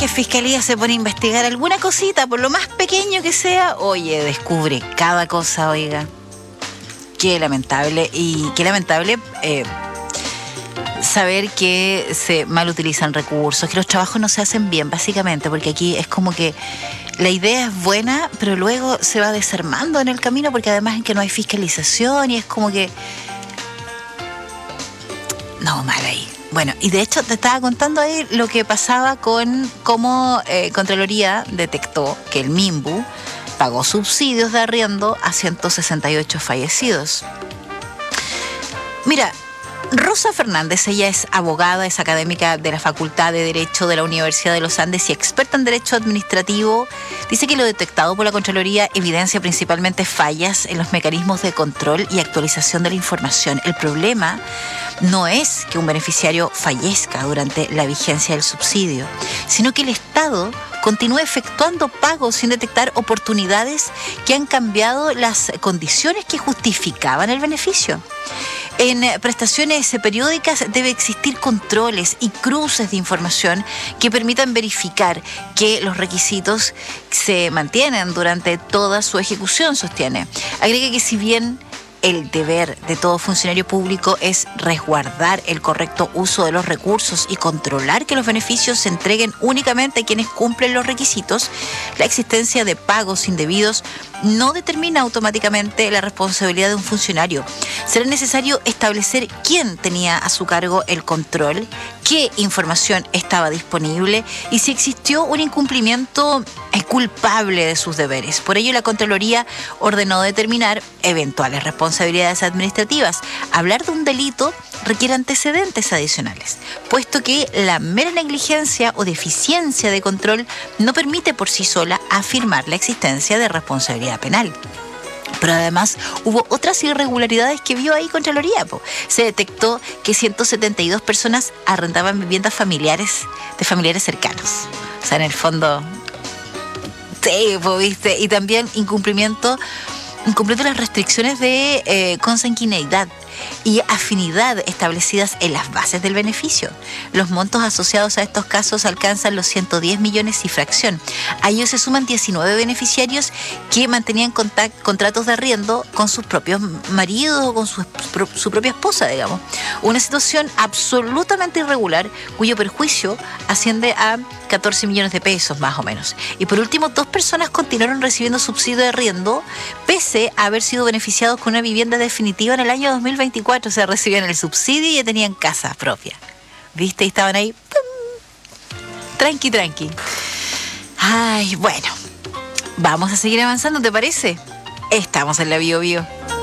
que Fiscalía se pone a investigar alguna cosita, por lo más pequeño que sea, oye, descubre cada cosa, oiga. Qué lamentable, y qué lamentable saber que se mal utilizan recursos, que los trabajos no se hacen bien, básicamente, porque aquí es como que la idea es buena, pero luego se va desarmando en el camino, porque además en que no hay fiscalización y es como que... No, mal ahí. Bueno, y de hecho te estaba contando ahí lo que pasaba con cómo Contraloría detectó que el MIMBU pagó subsidios de arriendo a 168 fallecidos. Mira, Rosa Fernández, ella es abogada, es académica de la Facultad de Derecho de la Universidad de los Andes y experta en Derecho Administrativo. Dice que lo detectado por la Contraloría evidencia principalmente fallas en los mecanismos de control y actualización de la información. El problema no es que un beneficiario fallezca durante la vigencia del subsidio, sino que el Estado continúa efectuando pagos sin detectar oportunidades que han cambiado las condiciones que justificaban el beneficio. En prestaciones periódicas debe existir controles y cruces de información que permitan verificar que los requisitos se mantienen durante toda su ejecución, sostiene. Agrega que si bien el deber de todo funcionario público es resguardar el correcto uso de los recursos y controlar que los beneficios se entreguen únicamente a quienes cumplen los requisitos, la existencia de pagos indebidos no determina automáticamente la responsabilidad de un funcionario. Será necesario establecer quién tenía a su cargo el control, qué información estaba disponible y si existió un incumplimiento culpable de sus deberes. Por ello, la Contraloría ordenó determinar eventuales responsabilidades administrativas. Hablar de un delito requiere antecedentes adicionales, puesto que la mera negligencia o deficiencia de control no permite por sí sola afirmar la existencia de responsabilidad penal. Pero además hubo otras irregularidades que vio ahí Contraloría. Se detectó que 172 personas arrendaban viviendas familiares de familiares cercanos. O sea, en el fondo, sí, ¿viste? Y también incumplimiento de las restricciones de consanguineidad y afinidad establecidas en las bases del beneficio. Los montos asociados a estos casos alcanzan los 110 millones y fracción. A ellos se suman 19 beneficiarios que mantenían contratos de arriendo con sus propios maridos o con su propia esposa, digamos. Una situación absolutamente irregular cuyo perjuicio asciende a 14 millones de pesos más o menos. Y por último, 2 personas continuaron recibiendo subsidio de arriendo pese a haber sido beneficiados con una vivienda definitiva en el año 2024. O sea, recibían el subsidio y ya tenían casa propia. ¿Viste? Y estaban ahí. ¡Pum! Tranqui. Ay, bueno. Vamos a seguir avanzando, ¿te parece? Estamos en la Bio Bio.